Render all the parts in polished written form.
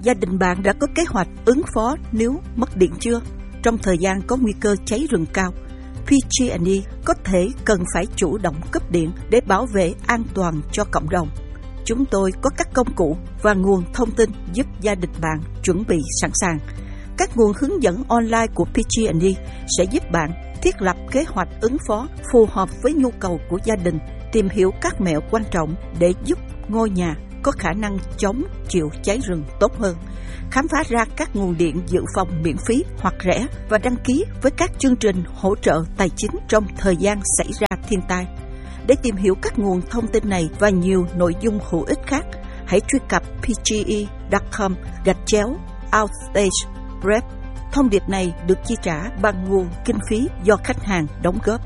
Gia đình bạn đã có kế hoạch ứng phó nếu mất điện chưa? Trong thời gian có nguy cơ cháy rừng cao, PG&E có thể cần phải chủ động cấp điện để bảo vệ an toàn cho cộng đồng. Chúng tôi có các công cụ và nguồn thông tin giúp gia đình bạn chuẩn bị sẵn sàng. Các nguồn hướng dẫn online của PG&E sẽ giúp bạn thiết lập kế hoạch ứng phó phù hợp với nhu cầu của gia đình, tìm hiểu các mẹo quan trọng để giúp ngôi nhà có khả năng chống chịu cháy rừng tốt hơn, khám phá ra các nguồn điện dự phòng miễn phí hoặc rẻ và đăng ký với các chương trình hỗ trợ tài chính trong thời gian xảy ra thiên tai. Để tìm hiểu các nguồn thông tin này và nhiều nội dung hữu ích khác, hãy truy cập pge.com/outage prep. Thông điệp này được chi trả bằng nguồn kinh phí do khách hàng đóng góp.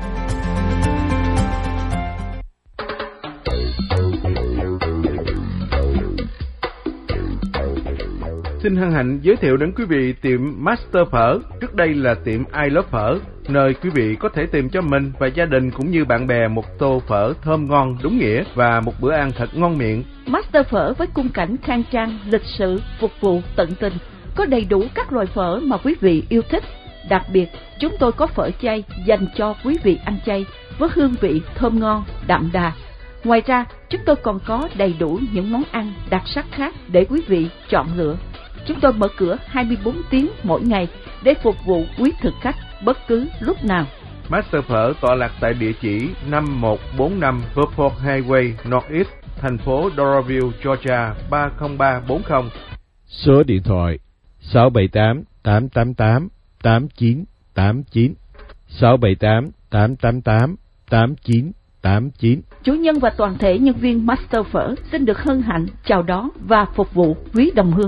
Xin hân hạnh giới thiệu đến quý vị tiệm Master Phở. Trước đây là tiệm I Love Phở, nơi quý vị có thể tìm cho mình và gia đình cũng như bạn bè một tô phở thơm ngon đúng nghĩa và một bữa ăn thật ngon miệng. Master Phở với khung cảnh khang trang, lịch sự, phục vụ tận tình, có đầy đủ các loại phở mà quý vị yêu thích. Đặc biệt, chúng tôi có phở chay dành cho quý vị ăn chay với hương vị thơm ngon, đậm đà. Ngoài ra, chúng tôi còn có đầy đủ những món ăn đặc sắc khác để quý vị chọn lựa. Chúng tôi mở cửa 24 tiếng mỗi ngày để phục vụ quý thực khách bất cứ lúc nào. Master Phở tọa lạc tại địa chỉ 5145 Beaufort Highway Northeast, thành phố Doraville, Georgia 30340. Số điện thoại 678 888 8989 678 888 8989. Chủ nhân và toàn thể nhân viên Master Phở xin được hân hạnh chào đón và phục vụ quý đồng hương.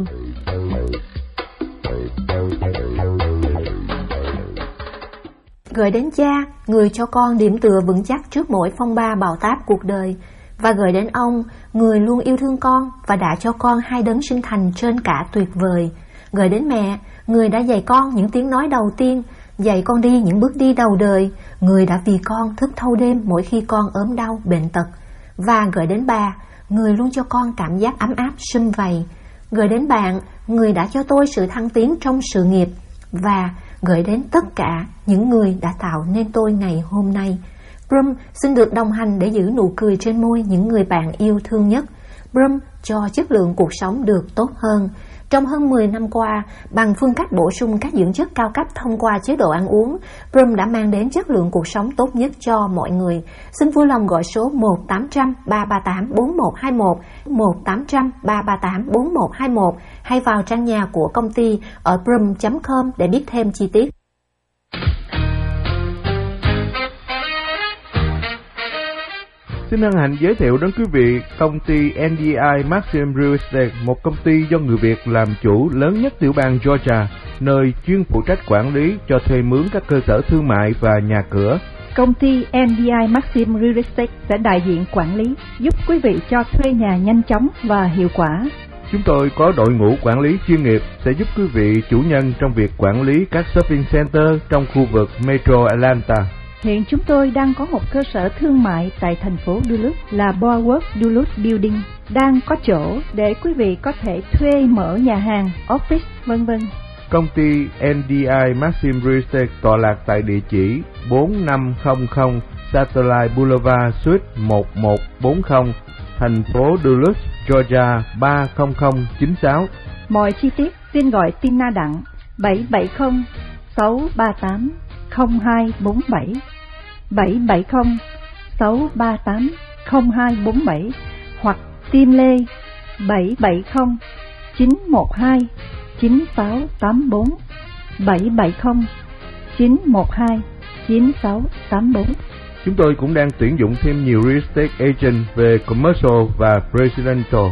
Gửi đến cha, người cho con điểm tựa vững chắc trước mỗi phong ba bão táp cuộc đời, và gửi đến ông, người luôn yêu thương con và đã cho con hai đấng sinh thành trên cả tuyệt vời. Gửi đến mẹ, người đã dạy con những tiếng nói đầu tiên, dạy con đi những bước đi đầu đời, người đã vì con thức thâu đêm mỗi khi con ốm đau bệnh tật. Và gửi đến bà, người luôn cho con cảm giác ấm áp sum vầy. Gửi đến bạn, người đã cho tôi sự thăng tiến trong sự nghiệp. Và gửi đến tất cả những người đã tạo nên tôi ngày hôm nay. Brum xin được đồng hành để giữ nụ cười trên môi những người bạn yêu thương nhất. Brum cho chất lượng cuộc sống được tốt hơn. Trong hơn 10 năm qua, bằng phương cách bổ sung các dưỡng chất cao cấp thông qua chế độ ăn uống, Brum đã mang đến chất lượng cuộc sống tốt nhất cho mọi người. Xin vui lòng gọi số 1-800-338-4121, 1-800-338-4121 hay vào trang nhà của công ty ở brum.com để biết thêm chi tiết. Xin hân hạnh giới thiệu đến quý vị công ty NDI Maxim Real Estate, một công ty do người Việt làm chủ lớn nhất tiểu bang Georgia, nơi chuyên phụ trách quản lý cho thuê mướn các cơ sở thương mại và nhà cửa. Công ty NDI Maxim Real Estate sẽ đại diện quản lý, giúp quý vị cho thuê nhà nhanh chóng và hiệu quả. Chúng tôi có đội ngũ quản lý chuyên nghiệp sẽ giúp quý vị chủ nhân trong việc quản lý các shopping center trong khu vực Metro Atlanta. Hiện chúng tôi đang có một cơ sở thương mại tại thành phố Duluth là Boardwalk Duluth Building, đang có chỗ để quý vị có thể thuê mở nhà hàng, office, v.v. Công ty NDI Maxim Real Estate tọa lạc tại địa chỉ 4500 Satellite Boulevard, Suite 1140, thành phố Duluth, Georgia 30096. Mọi chi tiết xin gọi Tina Đặng 770 638 0247 770 638 0247 hoặc Tim Lê 770 912 9684 770 912 9684. Chúng tôi cũng đang tuyển dụng thêm nhiều real estate agent về commercial và residential.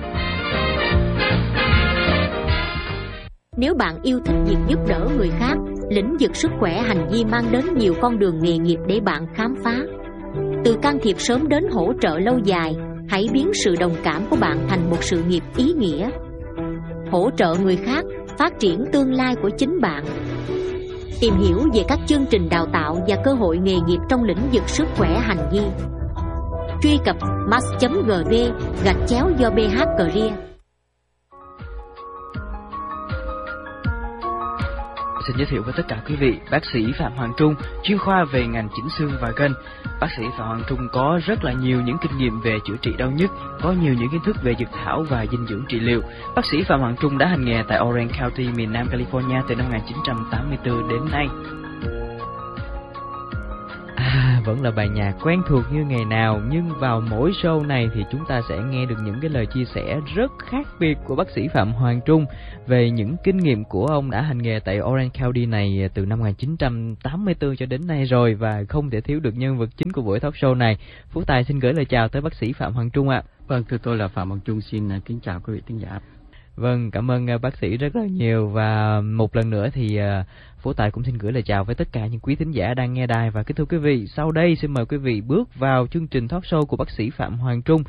Nếu bạn yêu thích việc giúp đỡ người khác, lĩnh vực sức khỏe hành vi mang đến nhiều con đường nghề nghiệp để bạn khám phá. Từ can thiệp sớm đến hỗ trợ lâu dài, hãy biến sự đồng cảm của bạn thành một sự nghiệp ý nghĩa. Hỗ trợ người khác, phát triển tương lai của chính bạn. Tìm hiểu về các chương trình đào tạo và cơ hội nghề nghiệp trong lĩnh vực sức khỏe hành vi. Truy cập max.gv/do BH Career. Xin giới thiệu với tất cả quý vị, bác sĩ Phạm Hoàng Trung, chuyên khoa về ngành chỉnh xương và gân. Bác sĩ Phạm Hoàng Trung có rất là nhiều những kinh nghiệm về chữa trị đau nhức, có nhiều những kiến thức về dược thảo và dinh dưỡng trị liệu. Bác sĩ Phạm Hoàng Trung đã hành nghề tại Orange County, miền Nam California từ năm 1984 đến nay. Vẫn là bài nhạc quen thuộc như ngày nào, nhưng vào mỗi show này thì chúng ta sẽ nghe được những cái lời chia sẻ rất khác biệt của bác sĩ Phạm Hoàng Trung về những kinh nghiệm của ông đã hành nghề tại Orange County này từ năm 1984 cho đến nay rồi, và không thể thiếu được nhân vật chính của buổi talk show này. Phú Tài xin gửi lời chào tới bác sĩ Phạm Hoàng Trung ạ. Vâng, thưa tôi là Phạm Hoàng Trung, xin kính chào quý vị thính giả. Vâng, cảm ơn bác sĩ rất là nhiều, và một lần nữa thì Phú Tài cũng xin gửi lời chào với tất cả những quý thính giả đang nghe đài. Và kính thưa quý vị, sau đây xin mời quý vị bước vào chương trình talk show của bác sĩ Phạm Hoàng Trung.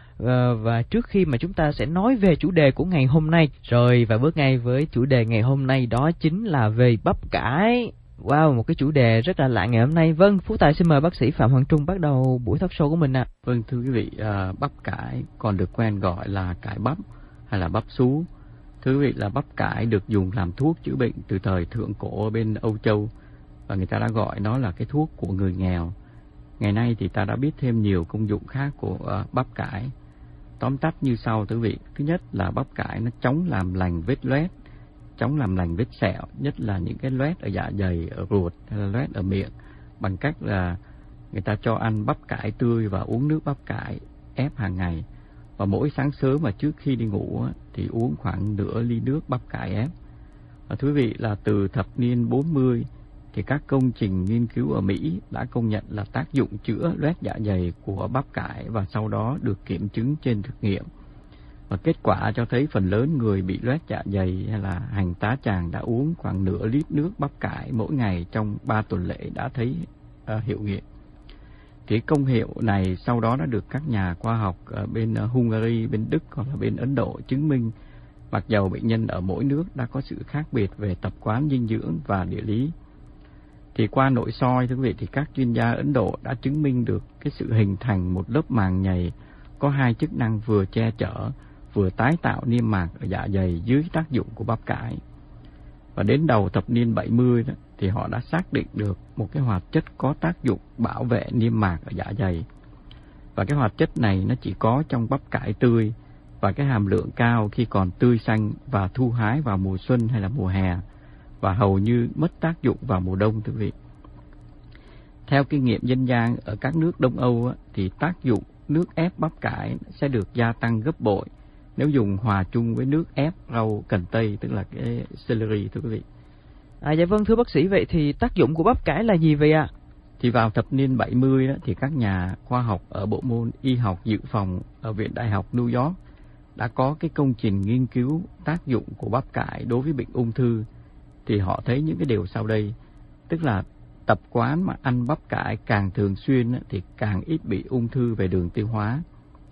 Và trước khi mà chúng ta sẽ nói về chủ đề của ngày hôm nay rồi, và bước ngay với chủ đề ngày hôm nay, đó chính là về bắp cải. Wow, một cái chủ đề rất là lạ ngày hôm nay. Vâng, Phú Tài xin mời bác sĩ Phạm Hoàng Trung bắt đầu buổi talk show của mình ạ. Vâng, thưa quý vị, bắp cải còn được quen gọi là cải bắp hay là bắp sú. Thưa quý vị, là bắp cải được dùng làm thuốc chữa bệnh từ thời thượng cổ ở bên Âu Châu, và người ta đã gọi nó là cái thuốc của người nghèo. Ngày nay thì ta đã biết thêm nhiều công dụng khác của bắp cải. Tóm tắt như sau thưa quý vị. Thứ nhất là bắp cải nó chống làm lành vết loét, chống làm lành vết sẹo, nhất là những cái loét ở dạ dày, ở ruột hay là loét ở miệng, bằng cách là người ta cho ăn bắp cải tươi và uống nước bắp cải ép hàng ngày. Và mỗi sáng sớm mà trước khi đi ngủ thì uống khoảng nửa ly nước bắp cải ép. Và thưa quý vị, là từ thập niên 40 thì các công trình nghiên cứu ở Mỹ đã công nhận là tác dụng chữa loét dạ dày của bắp cải, và sau đó được kiểm chứng trên thực nghiệm. Và kết quả cho thấy phần lớn người bị loét dạ dày hay là hành tá tràng đã uống khoảng nửa lít nước bắp cải mỗi ngày trong 3 tuần lễ đã thấy hiệu nghiệm. Thì công hiệu này sau đó đã được các nhà khoa học ở bên Hungary, bên Đức hoặc là bên Ấn Độ chứng minh, mặc dầu bệnh nhân ở mỗi nước đã có sự khác biệt về tập quán dinh dưỡng và địa lý. Thì qua nội soi thưa quý vị, thì các chuyên gia Ấn Độ đã chứng minh được cái sự hình thành một lớp màng nhầy có hai chức năng vừa che chở vừa tái tạo niêm mạc ở dạ dày dưới tác dụng của bắp cải. Và đến đầu thập niên 70 đó, thì họ đã xác định được một cái hoạt chất có tác dụng bảo vệ niêm mạc ở dạ dày. Và cái hoạt chất này nó chỉ có trong bắp cải tươi, và cái hàm lượng cao khi còn tươi xanh và thu hái vào mùa xuân hay là mùa hè, và hầu như mất tác dụng vào mùa đông thưa quý vị. Theo kinh nghiệm dân gian ở các nước Đông Âu thì tác dụng nước ép bắp cải sẽ được gia tăng gấp bội nếu dùng hòa chung với nước ép rau cần tây, tức là cái celery thưa quý vị. Dạ vâng, thưa bác sĩ, vậy thì tác dụng của bắp cải là gì vậy ạ? Thì vào thập niên 70 đó, thì các nhà khoa học ở bộ môn y học dự phòng ở Viện Đại học New York đã có cái công trình nghiên cứu tác dụng của bắp cải đối với bệnh ung thư. Thì họ thấy những cái điều sau đây, tức là tập quán mà ăn bắp cải càng thường xuyên thì càng ít bị ung thư về đường tiêu hóa.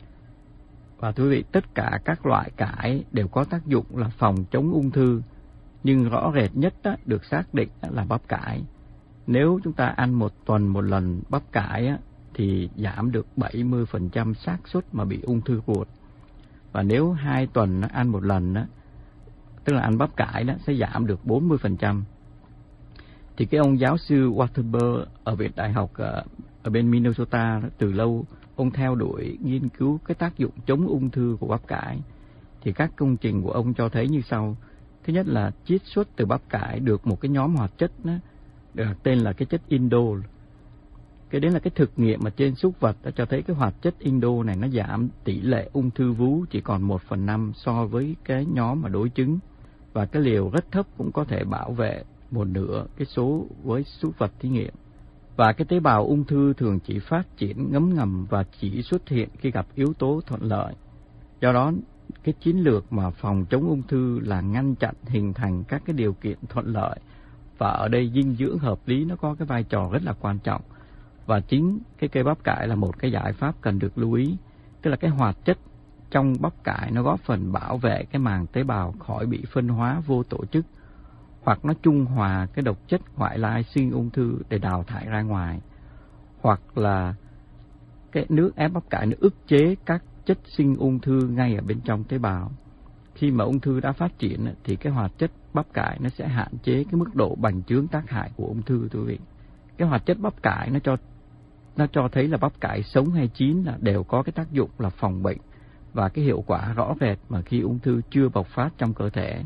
Và thưa quý vị, tất cả các loại cải đều có tác dụng là phòng chống ung thư, nhưng rõ rệt nhất được xác định là bắp cải. Nếu chúng ta ăn một tuần một lần bắp cải thì giảm được 70% xác suất mà bị ung thư ruột. Và nếu 2 tuần ăn một lần, tức là ăn bắp cải sẽ giảm được 40%. Thì cái ông giáo sư Waterberg ở Viện Đại học ở bên Minnesota từ lâu, ông theo đuổi nghiên cứu cái tác dụng chống ung thư của bắp cải. Thì các công trình của ông cho thấy như sau. Thứ nhất là chiết xuất từ bắp cải được một cái nhóm hoạt chất được đặt tên là cái chất indole. Cái đấy là cái thực nghiệm mà trên súc vật đã cho thấy cái hoạt chất indole này nó giảm tỷ lệ ung thư vú chỉ còn 1/5 so với cái nhóm mà đối chứng. Và cái liều rất thấp cũng có thể bảo vệ một nửa cái số với súc vật thí nghiệm. Và cái tế bào ung thư thường chỉ phát triển ngấm ngầm và chỉ xuất hiện khi gặp yếu tố thuận lợi. Do đó, cái chiến lược mà phòng chống ung thư là ngăn chặn hình thành các cái điều kiện thuận lợi. Và ở đây dinh dưỡng hợp lý nó có cái vai trò rất là quan trọng. Và chính cái cây bắp cải là một cái giải pháp cần được lưu ý. Tức là cái hoạt chất trong bắp cải nó góp phần bảo vệ cái màng tế bào khỏi bị phân hóa vô tổ chức, hoặc nó trung hòa cái độc chất ngoại lai sinh ung thư để đào thải ra ngoài, hoặc là cái nước ép bắp cải nó ức chế các chất sinh ung thư ngay ở bên trong tế bào. khi mà ung thư đã phát triển thì cái hoạt chất bắp cải nó sẽ hạn chế cái mức độ bành trướng tác hại của ung thư, thưa quý vị. Cái hoạt chất bắp cải nó cho thấy là bắp cải sống hay chín là đều có cái tác dụng là phòng bệnh và cái hiệu quả rõ rệt mà khi ung thư chưa bộc phát trong cơ thể.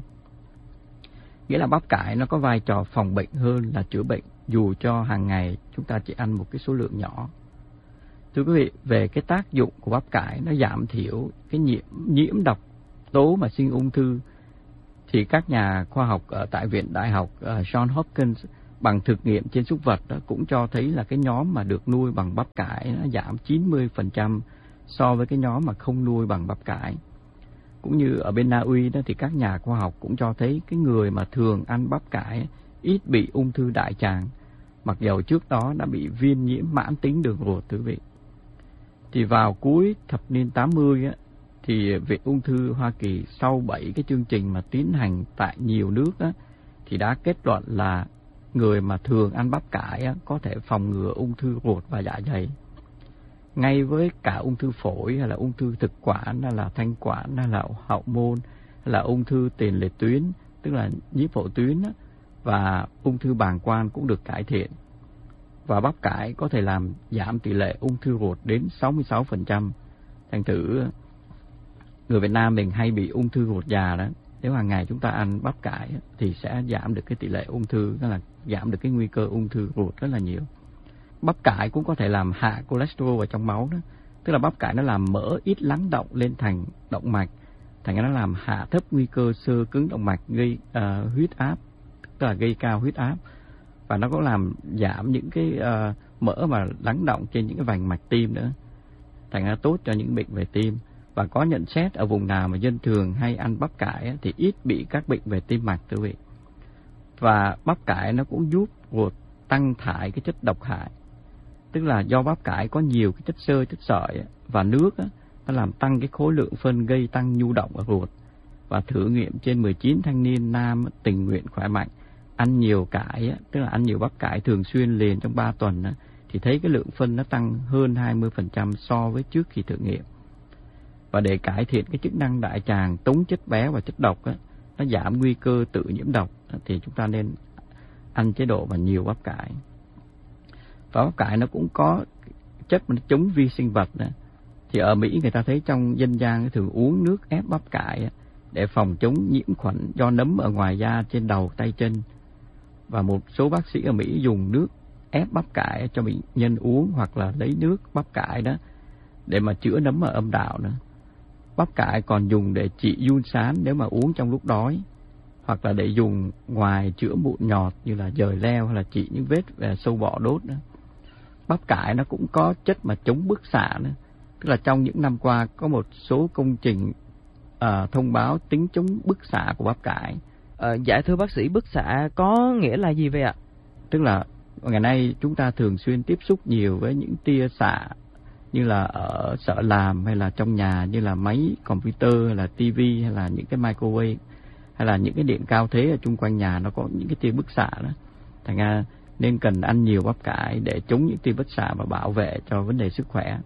Nghĩa là bắp cải nó có vai trò phòng bệnh hơn là chữa bệnh, dù cho hàng ngày chúng ta chỉ ăn một cái số lượng nhỏ. Thưa quý vị, về cái tác dụng của bắp cải nó giảm thiểu cái nhiễm độc tố mà sinh ung thư, thì các nhà khoa học tại Viện Đại học Johns Hopkins bằng thực nghiệm trên súc vật đó, cũng cho thấy là cái nhóm mà được nuôi bằng bắp cải nó giảm 90% so với cái nhóm mà không nuôi bằng bắp cải. Cũng như ở bên Na Uy đó thì các nhà khoa học cũng cho thấy cái người mà thường ăn bắp cải ít bị ung thư đại tràng, mặc dầu trước đó đã bị viêm nhiễm mãn tính đường ruột, quý vị. Thì vào cuối thập niên 80 á, thì Viện Ung thư Hoa Kỳ sau 7 cái chương trình mà tiến hành tại nhiều nước á, thì đã kết luận là người mà thường ăn bắp cải á, có thể phòng ngừa ung thư ruột và dạ dày. Ngay với cả ung thư phổi hay là ung thư thực quản hay là thanh quản hay là hậu môn hay là ung thư tiền liệt tuyến, tức là nhiễm phổ tuyến á, và ung thư bàng quang cũng được cải thiện. Và bắp cải có thể làm giảm tỷ lệ ung thư ruột đến 66%. Thành thử người Việt Nam mình hay bị ung thư ruột già đó, nếu hàng ngày chúng ta ăn bắp cải thì sẽ giảm được cái tỷ lệ ung thư, tức là giảm được cái nguy cơ ung thư ruột rất là nhiều. Bắp cải cũng có thể làm hạ cholesterol ở trong máu đó, tức là bắp cải nó làm mỡ ít lắng động lên thành động mạch, thành ra nó làm hạ thấp nguy cơ xơ cứng động mạch, gây huyết áp, tức là gây cao huyết áp, và nó có làm giảm những cái mỡ mà lắng động trên những cái vành mạch tim nữa, thành ra tốt cho những bệnh về tim. Và có nhận xét ở vùng nào mà dân thường hay ăn bắp cải thì ít bị các bệnh về tim mạch, quý vị. Và bắp cải nó cũng giúp ruột tăng thải cái chất độc hại, tức là do bắp cải có nhiều cái chất xơ, chất sợi và nước nó làm tăng cái khối lượng phân, gây tăng nhu động ở ruột. Và thử nghiệm trên 19 thanh niên nam tình nguyện khỏe mạnh ăn nhiều cải, tức là ăn nhiều bắp cải thường xuyên liền trong 3 tuần thì thấy cái lượng phân nó tăng hơn 20% so với trước khi thử nghiệm. Và để cải thiện cái chức năng đại tràng tống chất béo và chất độc nó giảm nguy cơ tự nhiễm độc, thì chúng ta nên ăn chế độ và nhiều bắp cải. Và bắp cải nó cũng có chất mà nó chống vi sinh vật đó. Thì ở Mỹ người ta thấy trong dân gian thường uống nước ép bắp cải để phòng chống nhiễm khuẩn do nấm ở ngoài da, trên đầu, tay chân. Và một số bác sĩ ở Mỹ dùng nước ép bắp cải cho bệnh nhân uống, hoặc là lấy nước bắp cải đó để mà chữa nấm ở âm đạo nữa. Bắp cải còn dùng để trị giun sán nếu mà uống trong lúc đói, hoặc là để dùng ngoài chữa mụn nhọt như là dời leo, hay là trị những vết về sâu bọ đốt nữa. Bắp cải nó cũng có chất mà chống bức xạ nữa, tức là trong những năm qua có một số công trình thông báo tính chống bức xạ của bắp cải. Dạ thưa bác sĩ, bức xạ có nghĩa là gì vậy ạ? Tức là ngày nay chúng ta thường xuyên tiếp xúc nhiều với những tia xạ, như là ở sở làm hay là trong nhà, như là máy computer hay là tivi hay là những cái microwave hay là những cái điện cao thế ở chung quanh nhà, nó có những cái tia bức xạ đó. Thành ra nên cần ăn nhiều bắp cải để chống những tia bức xạ và bảo vệ cho vấn đề sức khỏe.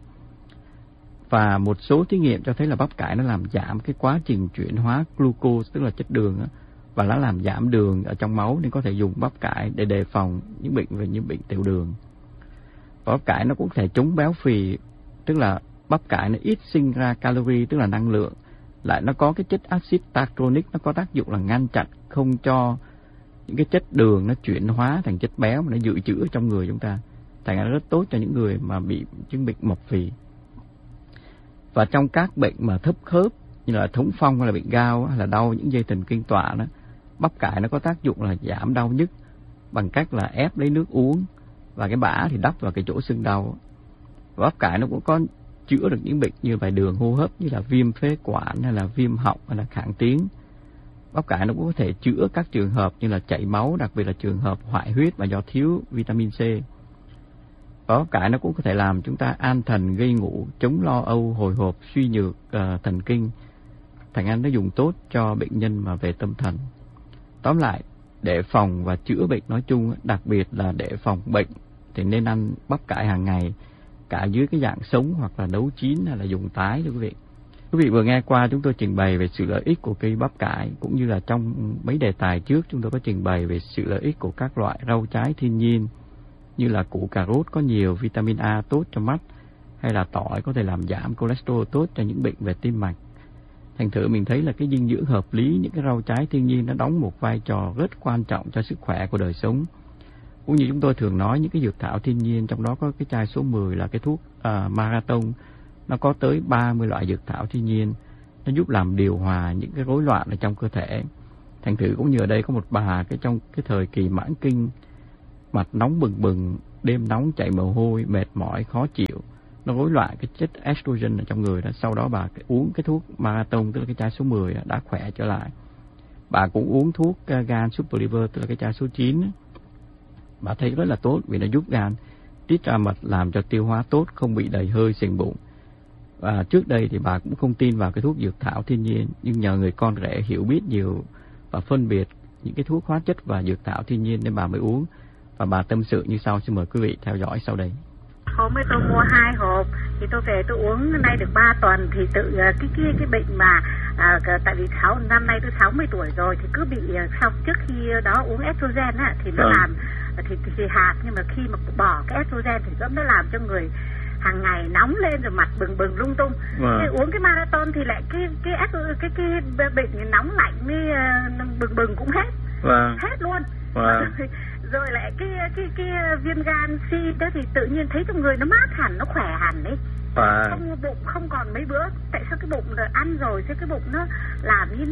Và một số thí nghiệm cho thấy là bắp cải nó làm giảm cái quá trình chuyển hóa glucose, tức là chất đường, và nó làm giảm đường ở trong máu, nên có thể dùng bắp cải để đề phòng những bệnh về những bệnh tiểu đường. Và bắp cải nó cũng có thể chống béo phì, tức là bắp cải nó ít sinh ra calorie, tức là năng lượng, lại nó có cái chất axit tacronic, nó có tác dụng là ngăn chặn không cho những cái chất đường nó chuyển hóa thành chất béo mà nó dự trữ trong người chúng ta. Thành ra rất tốt cho những người mà bị chứng bệnh mập phì. Và trong các bệnh mà thấp khớp như là thống phong hay là bệnh gout hay là đau những dây thần kinh tọa đó, bắp cải nó có tác dụng là giảm đau nhức bằng cách là ép lấy nước uống, và cái bã thì đắp vào cái chỗ sưng đau. Và bắp cải nó cũng có chữa được những bệnh như về đường hô hấp, như là viêm phế quản hay là viêm họng hay là khản tiếng. Bắp cải nó cũng có thể chữa các trường hợp như là chảy máu, đặc biệt là trường hợp hoại huyết và do thiếu vitamin C. Và bắp cải nó cũng có thể làm chúng ta an thần, gây ngủ, chống lo âu, hồi hộp, suy nhược thần kinh. Thành ra nó dùng tốt cho bệnh nhân mà về tâm thần. Tóm lại, để phòng và chữa bệnh nói chung, đặc biệt là để phòng bệnh, thì nên ăn bắp cải hàng ngày, cả dưới cái dạng sống hoặc là nấu chín hay là dùng tái, thưa quý vị. Quý vị vừa nghe qua chúng tôi trình bày về sự lợi ích của cây bắp cải, cũng như là trong mấy đề tài trước chúng tôi có trình bày về sự lợi ích của các loại rau trái thiên nhiên, như là củ cà rốt có nhiều vitamin A tốt cho mắt, hay là tỏi có thể làm giảm cholesterol tốt cho những bệnh về tim mạch. Thành thử mình thấy là cái dinh dưỡng hợp lý, những cái rau trái thiên nhiên nó đóng một vai trò rất quan trọng cho sức khỏe của đời sống. Cũng như chúng tôi thường nói, những cái dược thảo thiên nhiên, trong đó có cái chai số 10 là cái thuốc Marathon, nó có tới 30 loại dược thảo thiên nhiên, nó giúp làm điều hòa những cái rối loạn ở trong cơ thể. Thành thử cũng như ở đây có một bà trong cái thời kỳ mãn kinh, mặt nóng bừng bừng, đêm nóng chảy mồ hôi, mệt mỏi, khó chịu, nó rối loạn cái chất estrogen ở trong người đó. Sau đó bà uống cái thuốc Marathon, tức là cái chai số 10 đã khỏe trở lại. Bà cũng uống thuốc gan Super Liver, tức là cái chai số 9. Bà thấy rất là tốt vì nó giúp gan tiết ra mật, làm cho tiêu hóa tốt, không bị đầy hơi sình bụng. Và trước đây thì bà cũng không tin vào cái thuốc dược thảo thiên nhiên, nhưng nhờ người con rể hiểu biết nhiều và phân biệt những cái thuốc hóa chất và dược thảo thiên nhiên nên bà mới uống. Và bà tâm sự như sau, xin mời quý vị theo dõi sau đây. Hôm ấy tôi mua 2 hộp thì tôi về tôi uống nay được 3 tuần thì tự cái bệnh mà tại vì năm nay tôi 60 tuổi rồi thì cứ bị sau trước khi đó uống estrogen á thì nó làm thì hạt, nhưng mà khi mà bỏ cái estrogen thì nó làm cho người hàng ngày nóng lên rồi mặt bừng bừng lung tung. Uống cái Marathon thì lại cái bệnh nóng lạnh với bừng bừng cũng hết. Hết luôn. Rồi lại cái viêm gan C đó thì tự nhiên thấy trong người nó mát hẳn, nó khỏe hẳn đấy. Không bụng không còn mấy bữa. Tại sao cái bụng ăn rồi thế cái bụng nó làm như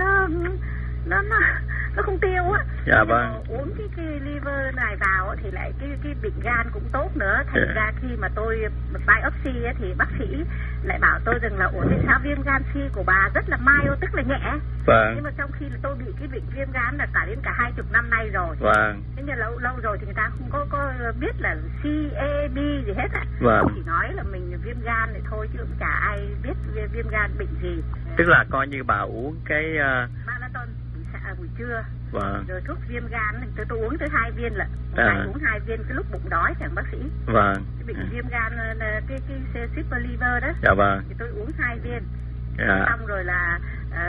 nó không tiêu á. Dạ vâng. Uống cái liver này vào thì lại cái bệnh gan cũng tốt nữa. Thành ra khi mà tôi biopsy ấy, thì bác sĩ lại bảo tôi rằng là tại sao viêm gan C của bà rất là mild, tức là nhẹ. Vâng. Nhưng mà trong khi là tôi bị cái bệnh viêm gan là đến cả 20 năm nay rồi. Vâng. Thế nhưng lâu rồi thì người ta không có biết là CAD gì hết ạ. Vâng. Chỉ nói là mình viêm gan thì thôi chứ cũng chả ai biết viêm gan bệnh gì. Tức là coi như bà uống cái Marathon buổi trưa. Vâng. Rồi thuốc viêm gan tôi uống tới 2 viên lận. Ngày uống 2 viên cái lúc bụng đói chẳng bác sĩ. Vâng. Cái bệnh viêm gan cái Super Liver đó. Dạ vâng. Thì tôi uống 2 viên. Xong rồi là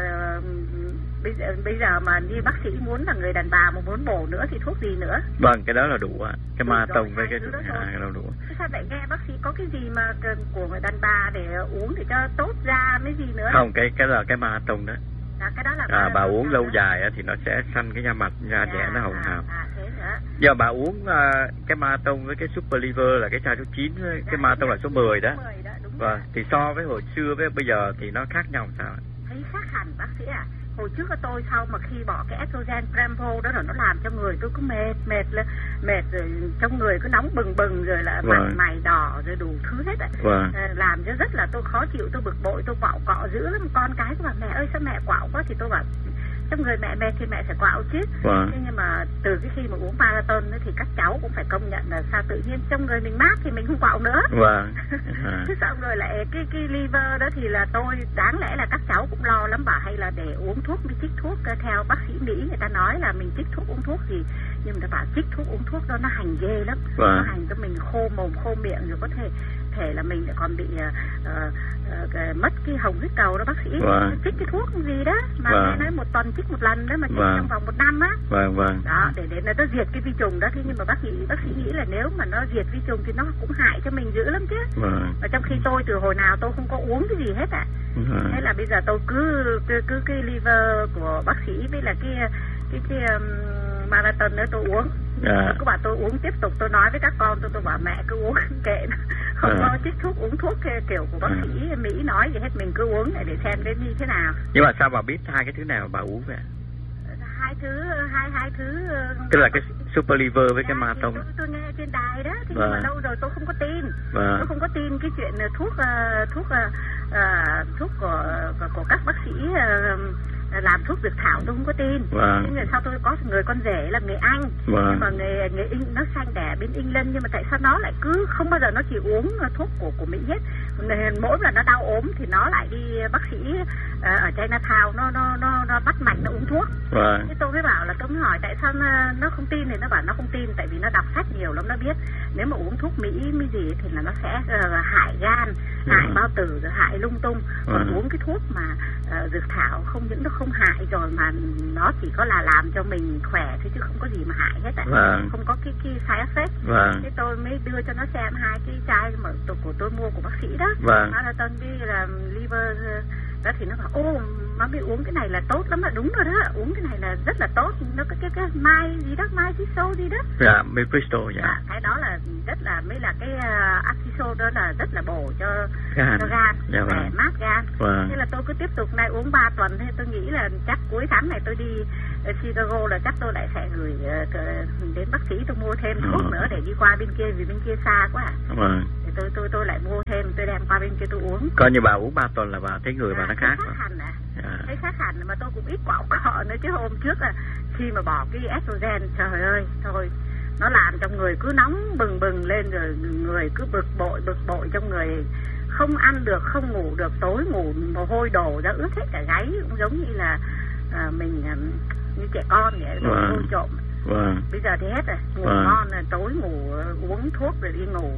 bây giờ mà đi bác sĩ muốn là người đàn bà mà muốn bổ nữa thì thuốc gì nữa? Vâng, cái đó là đủ ạ. Cái Marathon với cái cái đó đủ. Thế sao lại nghe bác sĩ có cái gì mà của người đàn bà để uống để cho tốt da mấy gì nữa? Không, cái là cái Marathon đó. Cái đó là bà uống lâu dài thì nó sẽ xanh cái da mặt, da dẻ nó hồng hào. Giờ bà uống cái Marathon với cái Super Liver là cái chai số 9, cái Marathon là số 10 đó. Vâng, thì so với hồi xưa với bây giờ thì nó khác nhau sao? Thấy khác hẳn bác sĩ ạ. Hồi trước tôi sau mà khi bỏ cái estrogen Prempo đó rồi nó làm cho người tôi cứ mệt rồi trong người cứ nóng bừng bừng rồi là mặt mày đỏ rồi đủ thứ hết ạ. Làm cho rất là tôi khó chịu, tôi bực bội, tôi quạo cọ dữ lắm. Con cái tôi bảo mẹ ơi sao mẹ quạo quá, thì tôi bảo trong người mẹ mệt thì mẹ phải quạo chứ. Nhưng mà từ cái khi mà uống Marathon thì các cháu cũng phải công nhận là sao tự nhiên trong người mình mát thì mình không quạo nữa. Thế xong rồi lại cái liver đó thì là tôi đáng lẽ là các cháu cũng lo lắm, bảo hay là để uống thuốc mới trích thuốc theo bác sĩ Mỹ người ta nói là mình trích thuốc uống thuốc gì, nhưng mà ta bảo trích thuốc uống thuốc đó nó hành ghê lắm. Nó hành cho mình khô mồm khô miệng, rồi có thể là mình lại còn bị mất cái hồng huyết cầu đó bác sĩ. Trích cái thuốc gì đó mà nghe nói 1 tuần trích 1 lần đó mà trích trong vòng 1 năm á. Đó để nó diệt cái vi trùng đó. Thế nhưng mà bác sĩ nghĩ là nếu mà nó diệt vi trùng thì nó cũng hại cho mình dữ lắm chứ. Và trong khi tôi từ hồi nào tôi không có uống cái gì hết ạ. Thế là bây giờ tôi cứ cái liver của bác sĩ với là cái Marathon nữa tôi uống. Tôi cứ bảo tôi uống tiếp tục, tôi nói với các con tôi bảo mẹ cứ uống kệ nó. Không có trích thuốc uống thuốc kiểu của bác sĩ Mỹ nói gì hết, mình cứ uống để xem cái như thế nào. Nhưng mà sao bà biết hai cái thứ nào bà uống vậy? Hai thứ tức là cái Super Liver với cái Marathon. Tôi nghe trên đài đó, thế nhưng mà lâu rồi tôi không có tin. Tôi không có tin cái chuyện thuốc của các bác sĩ làm thuốc dược thảo, tôi không có tin. Nhưng mà sau tôi có người con rể là người Anh, nhưng mà người Anh nó sanh đẻ bên England, nhưng mà tại sao nó lại cứ không bao giờ nó chỉ uống thuốc của Mỹ hết. Mỗi lần nó đau ốm thì nó lại đi bác sĩ ở Chinatown nó bắt mạch nó uống thuốc. Thế tôi mới bảo là tôi mới hỏi tại sao nó không tin, thì nó bảo nó không tin tại vì nó đọc sách nhiều lắm, nó biết nếu mà uống thuốc Mỹ gì thì là nó sẽ hại gan, hại bao tử, rồi hại lung tung. Còn uống cái thuốc mà dược thảo không những nó không hại rồi mà nó chỉ có là làm cho mình khỏe thôi chứ không có gì mà hại hết không có cái side effect. Thế tôi mới đưa cho nó xem 2 cái chai mà của tôi mua của bác sĩ đó. Nó là tên cái là liver đó, thì nó bảo ô má mới uống cái này là tốt lắm, là đúng rồi đó, uống cái này là rất là tốt. Nó cái mai gì đó, mai Fiso gì đó. Mai Bristol cái đó là rất là mới là cái Axiso đó là rất là bổ cho gan, để mát gan. Thế là tôi cứ tiếp tục này uống 3 tuần, thế tôi nghĩ là chắc cuối tháng này tôi đi Chicago là chắc tôi lại sẽ gửi đến bác sĩ tôi mua thêm thuốc nữa để đi qua bên kia, vì bên kia xa quá thì tôi lại mua thêm, tôi đem qua bên kia tôi uống. Coi như bà uống 3 tuần là bà thấy người bà nó khác hẳn thấy khác hẳn, mà tôi cũng ít quạo cọ nữa chứ hôm trước là khi mà bỏ cái estrogen, trời ơi thôi nó làm cho người cứ nóng bừng bừng lên, rồi người cứ bực bội trong người, không ăn được, không ngủ được, tối ngủ mồ hôi đổ ra ướt hết cả gáy, cũng giống như là mình như trẻ con vậy, hôi trộm. Bây giờ thì hết rồi, ngủ ngon là tối ngủ uống thuốc rồi đi ngủ.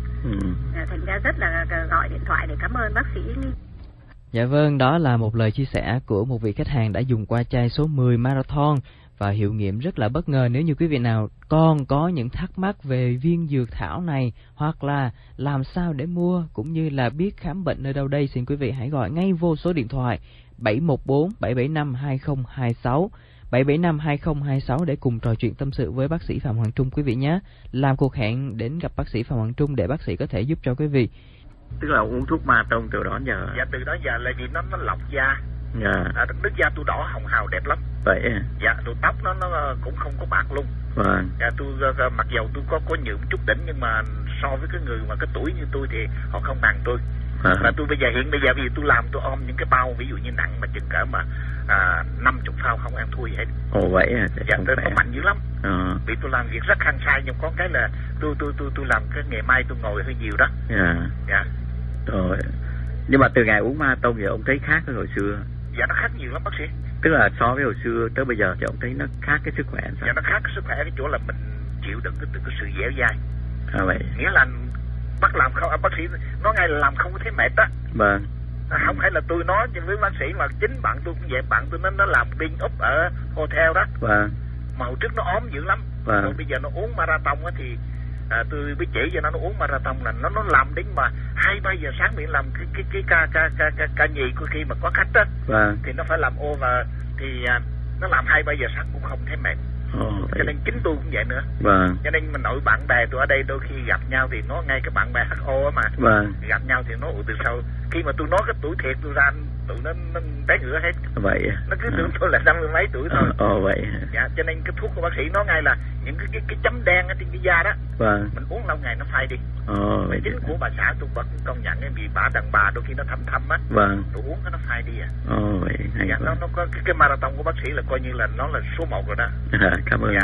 Thành ra rất là gọi điện thoại để cảm ơn bác sĩ. Dạ vâng, đó là một lời chia sẻ của một vị khách hàng đã dùng qua chai số 10 Marathon và hiệu nghiệm rất là bất ngờ. Nếu như quý vị nào còn có những thắc mắc về viên dược thảo này, hoặc là làm sao để mua, cũng như là biết khám bệnh nơi đâu đây, xin quý vị hãy gọi ngay vô số điện thoại 714 775 2026 775 2026 để cùng trò chuyện tâm sự với bác sĩ Phạm Hoàng Trung quý vị nhé. Làm cuộc hẹn đến gặp bác sĩ Phạm Hoàng Trung để bác sĩ có thể giúp cho quý vị. Tức là uống thuốc Marathon từ đó giờ. Dạ từ đó giờ là vì nó lọc da. Nước da tôi đỏ hồng hào đẹp lắm. Vậy dạ, tôi tóc nó cũng không có bạc luôn. Dạ, tôi mặc dầu tôi có nhuộm chút đỉnh, nhưng mà so với cái người mà cái tuổi như tôi thì họ không bằng tôi. Và tôi bây giờ vì tôi làm tôi ôm những cái bao ví dụ như nặng mà chừng cỡ mà 50 phao không ăn thua gì hết. Ồ vậy dạ, tôi mạnh dữ lắm. Vì tôi làm việc rất hăng say, nhưng có cái là tôi làm cái nghề may tôi ngồi hơi nhiều đó. Dạ. Rồi. Nhưng mà từ ngày uống Marathon giờ ông thấy khác với hồi xưa? Dạ nó khác nhiều lắm bác sĩ. Tức là so với hồi xưa tới bây giờ thì ông thấy nó khác cái sức khỏe sao? Dạ nó khác cái sức khỏe cái chỗ là mình chịu đựng cái sự dẻo dai. Vậy. Nghĩa là bác sĩ nói ngay là làm không có thấy mệt á. Không phải là tôi nói với bác sĩ, mà chính bạn tôi cũng vậy, bạn tôi nó làm binh úp ở hotel đó. Mà hồi trước nó ốm dữ lắm. Rồi bây giờ nó uống Marathon á thì tôi biết chỉ cho nó uống Marathon là nó làm đến mà 2-3 giờ sáng miệng làm cái ca nhì, có khi mà có khách á thì nó phải làm ô, và thì nó làm 2-3 giờ sáng cũng không thấy mệt. Cho nên chính tôi cũng vậy nữa. Cho nên mình nội bạn bè tôi ở đây đôi khi gặp nhau thì nó ngay cái bạn bè HO á mà gặp nhau thì nó từ sau khi mà tôi nói cái tuổi thiệt tôi ra tụi nó té ngửa hết. Vậy nó cứ tưởng tôi là 50 mấy tuổi thôi. Vậy dạ, cho nên cái thuốc của bác sĩ nói ngay là những cái chấm đen ở trên cái da đó mình uống lâu ngày nó phai đi. Chính của bà xã tôi vẫn công nhận cái vì bà đàn bà đôi khi nó thâm á, tôi uống nó phai đi vậy dạ, nó có cái Marathon của bác sĩ là coi như là nó là số 1 rồi đó. Cảm ơn.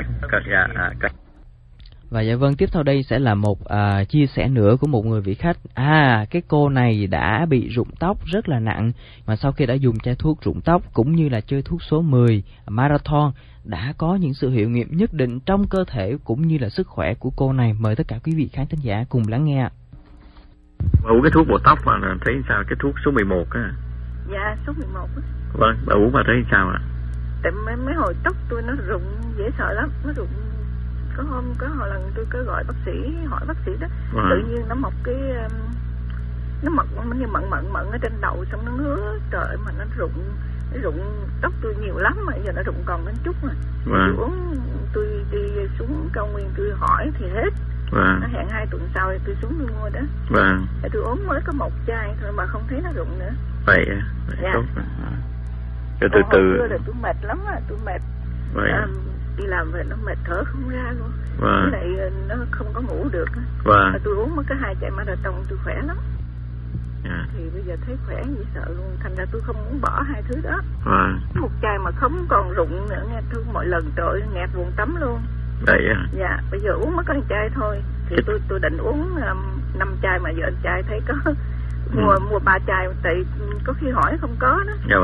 Và dạ vâng, tiếp theo đây sẽ là một chia sẻ nữa của một người vị khách. Cái cô này đã bị rụng tóc rất là nặng, mà sau khi đã dùng chai thuốc rụng tóc cũng như là chơi thuốc số 10 Marathon đã có những sự hiệu nghiệm nhất định trong cơ thể cũng như là sức khỏe của cô này. Mời tất cả quý vị khán thính giả cùng lắng nghe. Bà uống cái thuốc bổ tóc mà thấy sao? Cái thuốc số 11 á. Dạ, số 11 á. Vâng, bà uống mà thấy sao ạ? Tại mấy hồi tóc tôi nó rụng dễ sợ lắm, nó rụng. Có hồi lần tôi có gọi bác sĩ, hỏi bác sĩ đó, tự nhiên nó mọc cái nó mọc như mận ở trên đầu, xong nó ngứa, trời mà nó rụng tóc tôi nhiều lắm, mà giờ nó rụng còn đến chút mà. Tôi đi xuống cao nguyên tôi hỏi thì hết. Nó hẹn 2 tuần sau thì tôi xuống tôi mua đó. Tôi uống mới có 1 chai thôi mà không thấy nó rụng nữa. Vậy tốt. Rồi từ từ rồi tôi mệt lắm tôi mệt. Đi làm về nó mệt thở không ra luôn. Với lại nó không có ngủ được. Tôi uống một cái 2 chai Marathon tôi khỏe lắm. Thì bây giờ thấy khỏe như sợ luôn, thành ra tôi không muốn bỏ 2 thứ đó. 1 chai mà không còn rụng nữa nghe, tôi mỗi lần trời nghẹt buồn tắm luôn. Vậy dạ, bây giờ uống mới có 1 chai thôi. Thì tôi định uống 5 chai mà giờ 1 chai thấy có mua 3 chai, tại có khi hỏi không có đó.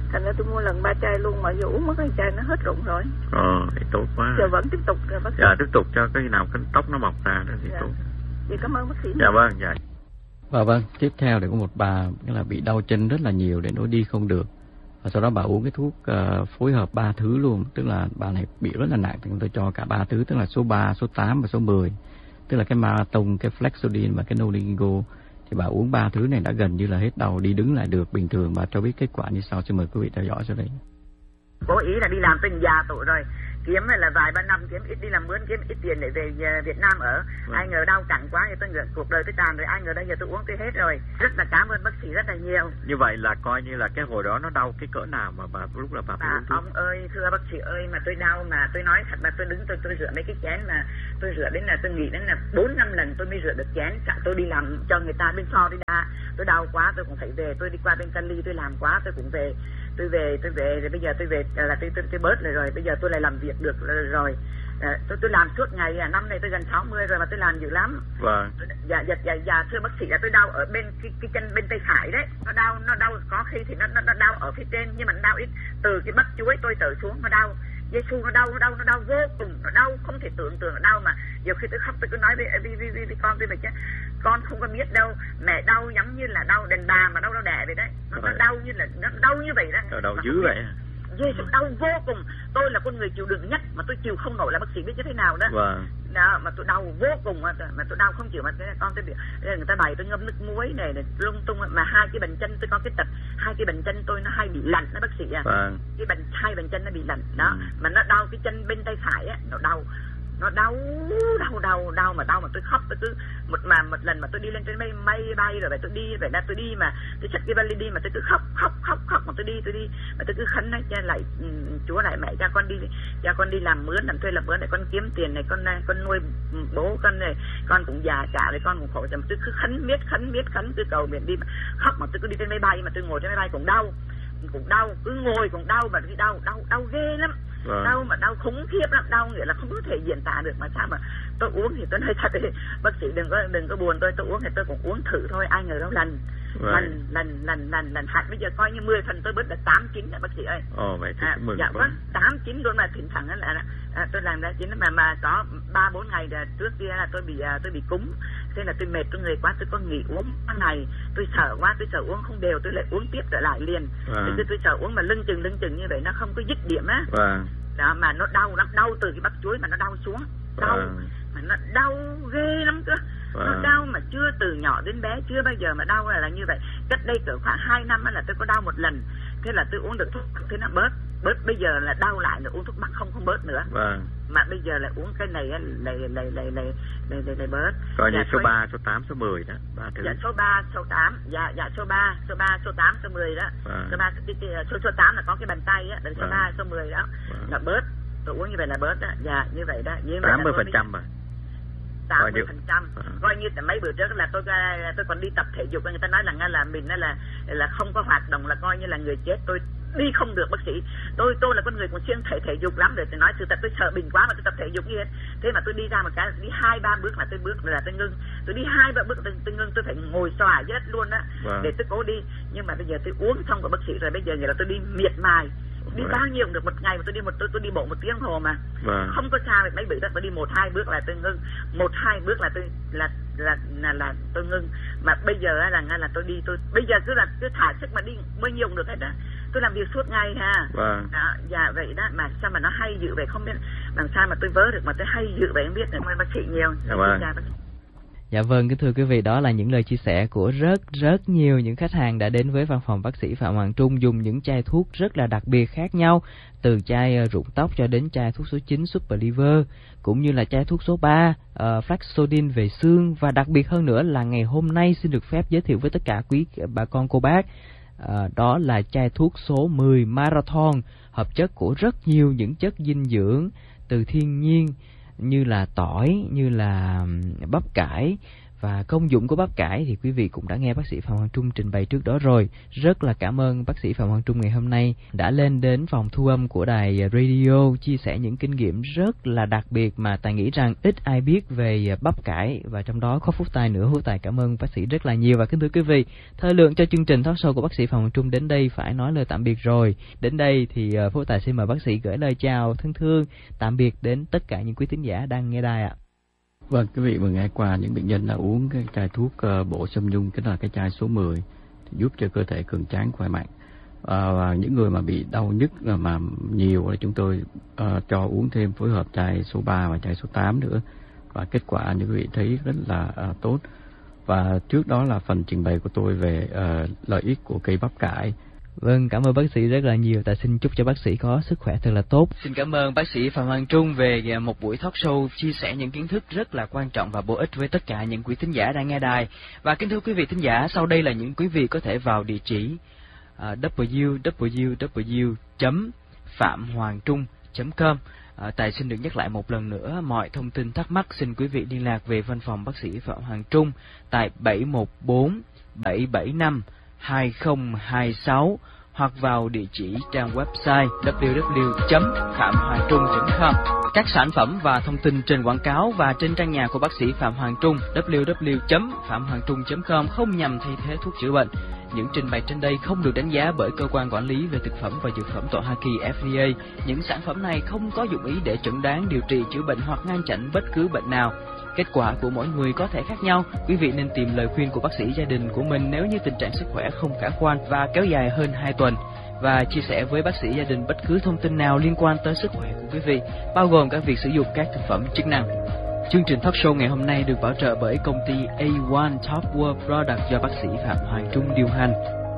Thành ra tôi mua lần 3 chai luôn mà giờ uống mất cái chai nó hết rụng rồi. Thì tốt quá. Giờ vẫn tiếp tục rồi bác sĩ. Dạ, tiếp tục cho cái nào cái tóc nó mọc ra đó thì tốt. Dạ, cảm ơn bác sĩ. Dạ vâng, dạ. Và vâng, tiếp theo thì có một bà nghĩa là bị đau chân rất là nhiều để nó đi không được. Và sau đó bà uống cái thuốc phối hợp 3 thứ luôn, tức là bà này bị rất là nặng thì tôi cho cả 3 thứ, tức là số 3, số 8 và số 10. Tức là cái marathon, cái Flexodin và cái Nolingo. Thì bà uống 3 thứ này đã gần như là hết đau, đi đứng lại được bình thường và cho biết kết quả như sau. Xin mời quý vị theo dõi sau đây. Cố ý là đi làm từng già tuổi rồi, kiếm là vài ba năm kiếm ít đi làm mướn kiếm ít tiền để về Việt Nam ở. Ai ngờ đau cẳng quá, thì tôi ngờ cuộc đời tôi tàn rồi, ai ngờ đây giờ tôi uống tôi hết rồi. Rất là cảm ơn bác sĩ rất là nhiều. Như vậy là coi như là cái hồi đó nó đau cái cỡ nào mà bà lúc là bà uống thuốc? Ông ơi, thưa bác sĩ ơi, mà tôi đau mà tôi nói thật là tôi đứng tôi rửa mấy cái chén mà tôi rửa đến là tôi nghĩ đến là 4-5 lần tôi mới rửa được chén. Tôi đi làm cho người ta bên Florida, tôi đau quá tôi cũng phải về, tôi đi qua bên Cali tôi làm quá tôi cũng về. Tôi về rồi bây giờ tôi về là tôi bớt rồi, bây giờ tôi lại làm việc được rồi. Tôi làm suốt ngày, năm nay tôi gần 60 rồi mà tôi làm dữ lắm. Vâng. Dạ thưa bác sĩ là tôi đau ở bên cái chân bên tay phải đấy. Nó đau có khi thì nó đau ở phía trên nhưng mà nó đau ít từ cái bắp chuối tôi trở xuống nó đau. Giê-xu nó đau vô cùng, nó đau không thể tưởng tượng nó đau mà nhiều khi tôi khóc tôi cứ nói với con tôi chứ con không có biết đâu, mẹ đau giống như là đau đàn bà mà đau đẻ vậy đấy, nó đau như là nó đau như vậy đó. Đau dữ vậy. Giê-xu đau vô cùng, tôi là con người chịu đựng nhất mà tôi chịu không nổi là bác sĩ biết như thế nào đó. Vâng. Đó mà tôi đau vô cùng mà tôi đau không chịu mà con tôi bị người ta bày tôi ngâm nước muối này lung tung mà hai cái bàn chân tôi có cái tật hai cái bàn chân tôi nó hay bị lạnh đó bác sĩ à. Vâng. Hai bàn chân nó bị lạnh đó mà nó đau cái chân bên tay phải á, nó đau mà đau mà tôi khóc tôi cứ một lần mà tôi đi lên trên máy bay rồi tôi đi vậy là tôi đi mà tôi xách cái vali đi mà tôi cứ khóc mà tôi đi mà tôi cứ khấn ấy lại Chúa lại mẹ cho con đi làm mướn làm thuê làm mướn để con kiếm tiền này con nuôi bố con này con cũng già cả rồi con cũng khổ mà tôi cứ khấn miết cứ cầu nguyện đi mà khóc mà tôi cứ đi trên máy bay mà tôi ngồi trên máy bay cũng đau cứ ngồi cũng đau mà cái đau ghê lắm. Vâng. Đau khủng khiếp lắm, đau nghĩa là không có thể diễn tả được mà sao mà tôi uống thì tôi nói thật thì bác sĩ đừng có buồn tôi uống thì tôi cũng uống thử thôi, ai ngờ đâu lần hạt bây giờ coi như 10 phần tôi bớt là 8-9 bác sĩ ơi. Vậy thì mừng dạ vâng 8-9 luôn mà thỉnh thoảng là tôi làm ra 9 mà có 3-4 ngày trước kia là tôi bị cúm, thế là tôi mệt trong người quá tôi có nghỉ uống ngày, tôi sợ quá tôi sợ uống không đều tôi lại uống tiếp trở lại liền. Tôi sợ uống mà lưng chừng như vậy nó không có dứt điểm á. Đó mà nó đau từ cái bắp chuối mà nó đau xuống mà nó đau ghê lắm cơ. Nó đau mà chưa từ nhỏ đến bé chưa bao giờ mà đau là như vậy. Cách đây cỡ khoảng 2 năm là tôi có đau một lần, thế là tôi uống được thuốc thế nó bớt bây giờ là đau lại là uống thuốc bắc không bớt nữa. Mà bây giờ là uống cái này lại bớt. Coi như số 3, số 8, số 10 đó. Dạ số 3, số 8, số 3, số 8, số 10 đó. Số 8 là có cái bàn tay á, số 3, số 10 đó. Là bớt. Tôi uống như vậy là bớt đó. Dạ như vậy đó. 80% mà. 80%. Coi như mấy bữa trước là tôi còn đi tập thể dục, người ta nói là mình là không có hoạt động là coi như là người chết. Tôi đi không được bác sĩ. Tôi là con người còn siêng thể dục lắm, để tôi nói sự thật tôi sợ bệnh quá mà tôi tập thể dục như thế. Thế mà tôi đi ra một cái đi 2-3 bước là tôi ngưng. Tôi đi 2-3 bước tôi ngưng, tôi phải ngồi xòa dưới đất luôn á để tôi cố đi. Nhưng mà bây giờ tôi uống xong của bác sĩ rồi, bây giờ là tôi đi miệt mài. Đi bao nhiêu được một ngày mà tôi đi bộ 1 tiếng hồ mà không có sao. Mấy bữa đó tôi đi 1-2 bước là tôi ngưng, 1-2 bước là tôi ngưng. Mà bây giờ là tôi đi bây giờ cứ thả sức mà đi bao nhiêu cũng được hết đó. Tôi làm việc suốt ngày ha. Đó, dạ vậy đó mà sao mà nó hay dữ vậy không biết làm sao mà tôi vớ được mà tôi hay dữ vậy không biết. Cảm ơn bác sĩ nhiều. Dạ vâng, kính thưa quý vị, đó là những lời chia sẻ của rất nhiều những khách hàng đã đến với văn phòng bác sĩ Phạm Hoàng Trung dùng những chai thuốc rất là đặc biệt khác nhau, từ chai rụng tóc cho đến chai thuốc số 9 Super Liver, cũng như là chai thuốc số 3 Flexodin về xương, và đặc biệt hơn nữa là ngày hôm nay xin được phép giới thiệu với tất cả quý bà con cô bác, đó là chai thuốc số 10 Marathon, hợp chất của rất nhiều những chất dinh dưỡng từ thiên nhiên như là tỏi, như là bắp cải Và công dụng của bắp cải thì quý vị cũng đã nghe bác sĩ Phạm Hoàng Trung trình bày trước đó rồi. Rất là cảm ơn bác sĩ Phạm Hoàng Trung ngày hôm nay đã lên đến phòng thu âm của đài radio chia sẻ những kinh nghiệm rất là đặc biệt mà Tài nghĩ rằng ít ai biết về bắp cải, và trong đó có Phúc Tài nữa. Phúc Tài cảm ơn bác sĩ rất là nhiều. Và kính thưa quý vị, thời lượng cho chương trình talk show của bác sĩ Phạm Hoàng Trung đến đây phải nói lời tạm biệt rồi. Đến đây thì Phúc Tài xin mời bác sĩ gửi lời chào thân thương tạm biệt đến tất cả những quý thính giả đang nghe đài ạ. Vâng, quý vị vừa nghe qua những bệnh nhân đã uống cái chai thuốc bổ Sâm Nhung, cái là cái chai số 10, thì giúp cho cơ thể cường tráng khỏe mạnh. Và những người mà bị đau nhức mà nhiều thì chúng tôi cho uống thêm phối hợp chai số 3 và chai số 8 nữa. Và kết quả như quý vị thấy rất là tốt. Và trước đó là phần trình bày của tôi về lợi ích của cây bắp cải. Vâng, cảm ơn bác sĩ rất là nhiều. Ta xin chúc cho bác sĩ có sức khỏe thật là tốt. Xin cảm ơn bác sĩ Phạm Hoàng Trung về một buổi talk show chia sẻ những kiến thức rất là quan trọng và bổ ích với tất cả những quý thính giả đang nghe đài. Và kính thưa quý vị thính giả, sau đây là những quý vị có thể vào địa chỉ www.phạm-hoàng-trung.com. Tài xin được nhắc lại một lần nữa, mọi thông tin thắc mắc xin quý vị liên lạc về văn phòng bác sĩ Phạm Hoàng Trung tại 714 775 2026 hoặc vào địa chỉ trang website www.phạm-hoàng-trung.com. Các sản phẩm và thông tin trên quảng cáo và trên trang nhà của bác sĩ Phạm Hoàng Trung www.phạm-hoàng-trung.com không nhằm thay thế thuốc chữa bệnh. Những trình bày trên đây không được đánh giá bởi cơ quan quản lý về thực phẩm và dược phẩm tại Hoa Kỳ FDA. Những sản phẩm này không có dụng ý để chẩn đoán, điều trị, chữa bệnh hoặc ngăn chặn bất cứ bệnh nào. Kết quả của mỗi người có thể khác nhau. Quý vị nên tìm lời khuyên của bác sĩ gia đình của mình nếu như tình trạng sức khỏe không khả quan và kéo dài hơn 2 tuần. Và chia sẻ với bác sĩ gia đình bất cứ thông tin nào liên quan tới sức khỏe của quý vị, bao gồm cả việc sử dụng các thực phẩm chức năng. Chương trình talk show ngày hôm nay được bảo trợ bởi công ty A1 Top World Product do bác sĩ Phạm Hoàng Trung điều hành.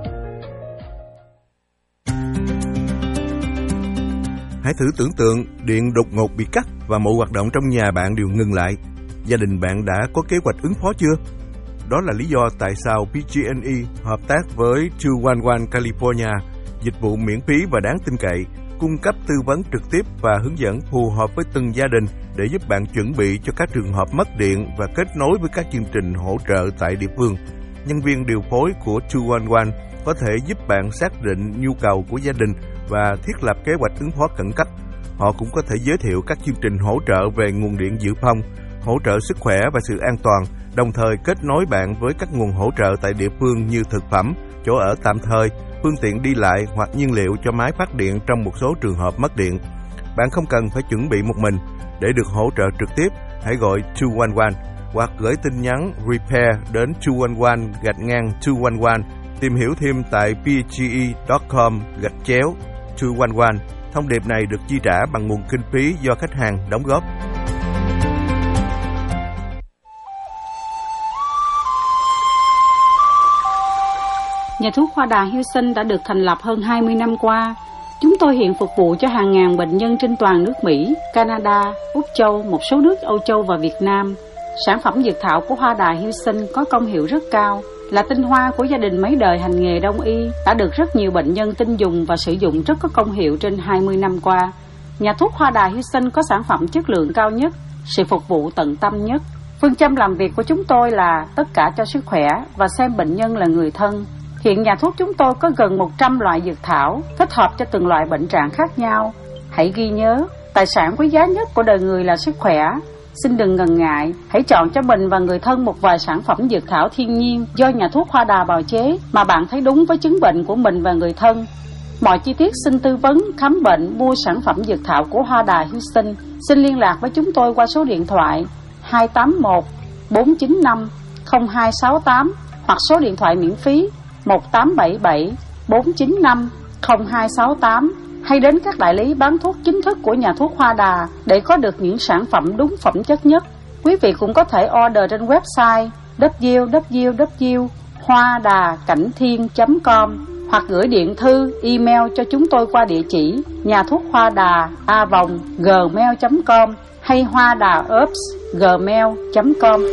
Hãy thử tưởng tượng điện đột ngột bị cắt và mọi hoạt động trong nhà bạn đều ngừng lại. Gia đình bạn đã có kế hoạch ứng phó chưa? Đó là lý do tại sao PG&E hợp tác với 211 California, dịch vụ miễn phí và đáng tin cậy, cung cấp tư vấn trực tiếp và hướng dẫn phù hợp với từng gia đình để giúp bạn chuẩn bị cho các trường hợp mất điện và kết nối với các chương trình hỗ trợ tại địa phương. Nhân viên điều phối của 211 có thể giúp bạn xác định nhu cầu của gia đình và thiết lập kế hoạch ứng phó khẩn cấp. Họ cũng có thể giới thiệu các chương trình hỗ trợ về nguồn điện dự phòng, hỗ trợ sức khỏe và sự an toàn, đồng thời kết nối bạn với các nguồn hỗ trợ tại địa phương như thực phẩm, chỗ ở tạm thời, phương tiện đi lại hoặc nhiên liệu cho máy phát điện trong một số trường hợp mất điện. Bạn không cần phải chuẩn bị một mình. Để được hỗ trợ trực tiếp, hãy gọi 211 hoặc gửi tin nhắn repair đến 211-211. Tìm hiểu thêm tại pge.com/211. Thông điệp này được chi trả bằng nguồn kinh phí do khách hàng đóng góp. Nhà thuốc Hoa Đà Houston đã được thành lập hơn 20 năm qua. Chúng tôi hiện phục vụ cho hàng ngàn bệnh nhân trên toàn nước Mỹ, Canada, Úc Châu, một số nước Âu Châu và Việt Nam. Sản phẩm dược thảo của Hoa Đà Houston có công hiệu rất cao, là tinh hoa của gia đình mấy đời hành nghề đông y, đã được rất nhiều bệnh nhân tin dùng và sử dụng rất có công hiệu trên 20 năm qua. Nhà thuốc Hoa Đà Houston có sản phẩm chất lượng cao nhất, sự phục vụ tận tâm nhất. Phương châm làm việc của chúng tôi là tất cả cho sức khỏe và xem bệnh nhân là người thân. Hiện nhà thuốc chúng tôi có gần 100 loại dược thảo, thích hợp cho từng loại bệnh trạng khác nhau. Hãy ghi nhớ, tài sản quý giá nhất của đời người là sức khỏe. Xin đừng ngần ngại, hãy chọn cho mình và người thân một vài sản phẩm dược thảo thiên nhiên do nhà thuốc Hoa Đà bào chế mà bạn thấy đúng với chứng bệnh của mình và người thân. Mọi chi tiết xin tư vấn, khám bệnh, mua sản phẩm dược thảo của Hoa Đà Houston. Xin liên lạc với chúng tôi qua số điện thoại 281 495 0268 hoặc số điện thoại miễn phí 1877 495 0268, hay đến các đại lý bán thuốc chính thức của nhà thuốc Hoa Đà để có được những sản phẩm đúng phẩm chất nhất. Quý vị cũng có thể order trên website www.hoadacảnhthiên.com hoặc gửi điện thư, email cho chúng tôi qua địa chỉ nhà thuốc Hoa Đà @gmail.com hay hoadaherbs@gmail.com.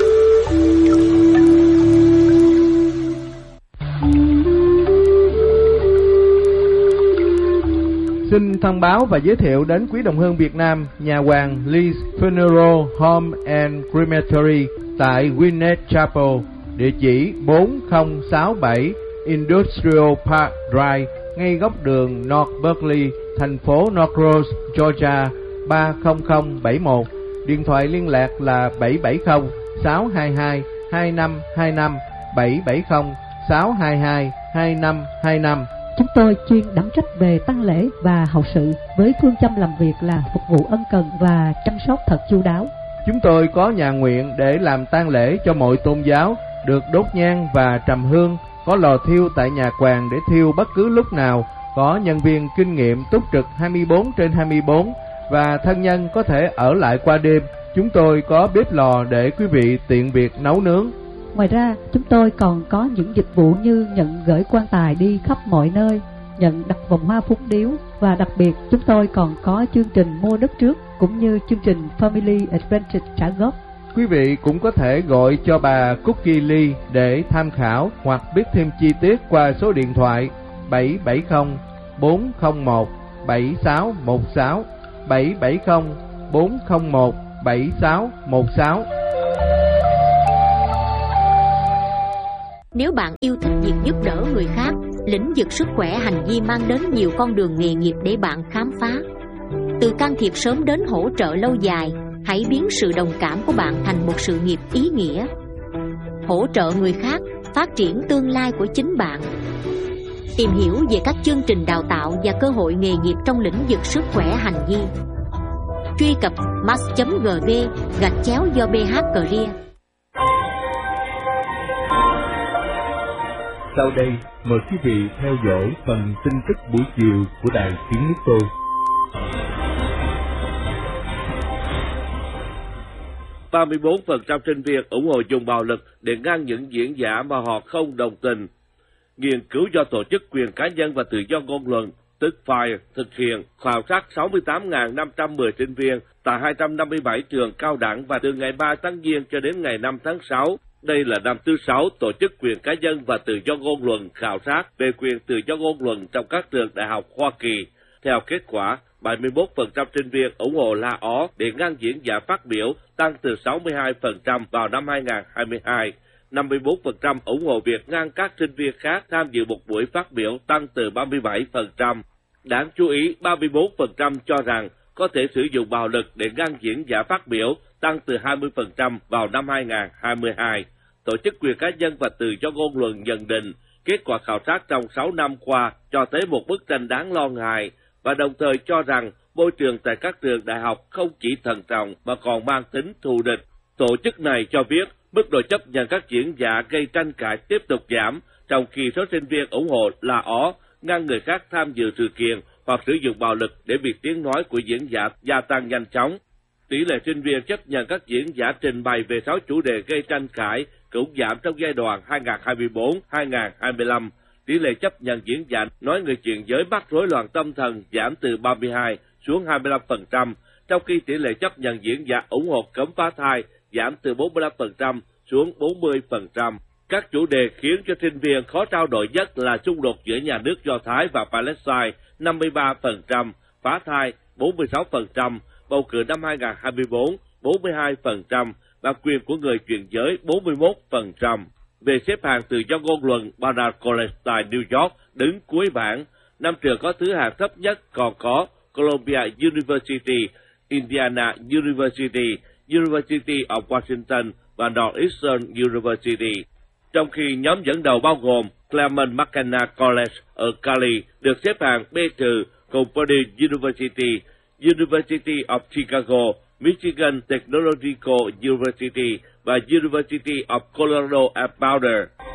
Xin thông báo và giới thiệu đến quý đồng hương Việt Nam nhà hoàng Lee's Funeral Home and Crematory tại Gwinnett Chapel, địa chỉ 4067 Industrial Park Drive, ngay góc đường North Berkeley, thành phố North Rose, Georgia 30071. Điện thoại liên lạc là 770 622 2525, 770 622 2525. Chúng tôi chuyên đảm trách về tang lễ và hậu sự, với phương châm làm việc là phục vụ ân cần và chăm sóc thật chu đáo. Chúng tôi có nhà nguyện để làm tang lễ cho mọi tôn giáo, được đốt nhang và trầm hương, có lò thiêu tại nhà quàng để thiêu bất cứ lúc nào, có nhân viên kinh nghiệm túc trực 24/24 và thân nhân có thể ở lại qua đêm. Chúng tôi có bếp lò để quý vị tiện việc nấu nướng. Ngoài ra, chúng tôi còn có những dịch vụ như nhận gửi quan tài đi khắp mọi nơi, nhận đặt vòng hoa phúng điếu, và đặc biệt chúng tôi còn có chương trình mua đất trước cũng như chương trình Family Advantage trả góp. Quý vị cũng có thể gọi cho bà Cookie Lee để tham khảo hoặc biết thêm chi tiết qua số điện thoại 770 401 7616, 770 401 7616. Nếu bạn yêu thích việc giúp đỡ người khác, lĩnh vực sức khỏe hành vi mang đến nhiều con đường nghề nghiệp để bạn khám phá. Từ can thiệp sớm đến hỗ trợ lâu dài, hãy biến sự đồng cảm của bạn thành một sự nghiệp ý nghĩa. Hỗ trợ người khác, phát triển tương lai của chính bạn. Tìm hiểu về các chương trình đào tạo và cơ hội nghề nghiệp trong lĩnh vực sức khỏe hành vi. Truy cập mass.gv/do-bh-career. Sau đây, mời quý vị theo dõi phần tin tức buổi chiều của Đài Tiếng Nước Tôi. 34% sinh viên ủng hộ dùng bạo lực để ngăn những diễn giả mà họ không đồng tình. Nghiên cứu do Tổ chức Quyền Cá nhân và Tự do Ngôn luận, tức FIRE, thực hiện khảo sát 68.510 sinh viên tại 257 trường cao đẳng và từ ngày 3 tháng Giêng cho đến ngày 5 tháng 6. Đây là năm thứ 6 Tổ chức Quyền Cá nhân và Tự do Ngôn luận khảo sát về quyền tự do ngôn luận trong các trường đại học Hoa Kỳ. Theo kết quả, 71% sinh viên ủng hộ la ó để ngăn diễn giả phát biểu, tăng từ 62% vào năm 2022. 54% ủng hộ việc ngăn các sinh viên khác tham dự một buổi phát biểu, tăng từ 37%. Đáng chú ý, 34% cho rằng có thể sử dụng bạo lực để ngăn diễn giả phát biểu, tăng từ 20% vào năm 2022. Tổ chức Quyền Cá nhân và Tự do Ngôn luận nhận định, kết quả khảo sát trong 6 năm qua cho thấy một bức tranh đáng lo ngại, và đồng thời cho rằng môi trường tại các trường đại học không chỉ thận trọng mà còn mang tính thù địch. Tổ chức này cho biết mức độ chấp nhận các diễn giả gây tranh cãi tiếp tục giảm, trong khi số sinh viên ủng hộ la ó, ngăn người khác tham dự sự kiện hoặc sử dụng bạo lực để việc tiếng nói của diễn giả gia tăng nhanh chóng. Tỷ lệ sinh viên chấp nhận các diễn giả trình bày về 6 chủ đề gây tranh cãi cũng giảm trong giai đoạn 2024-2025. Tỷ lệ chấp nhận diễn giả nói người chuyển giới mắc rối loạn tâm thần giảm từ 32 xuống 25%, trong khi tỷ lệ chấp nhận diễn giả ủng hộ cấm phá thai giảm từ 45% xuống 40%. Các chủ đề khiến cho sinh viên khó trao đổi nhất là xung đột giữa nhà nước Do Thái và Palestine 53%, phá thai 46%, bầu cử năm 2024 42% và quyền của người chuyển giới 41%. Về xếp hạng tự do ngôn luận, Barnard College tại New York đứng cuối bảng. 5 trường có thứ hạng thấp nhất còn có Columbia University, Indiana University, University of Washington và Northeastern University. Trong khi nhóm dẫn đầu bao gồm Claremont McKenna College ở Cali được xếp hạng B- cùng Purdue University, University of Chicago, Michigan Technological University và University of Colorado at Boulder.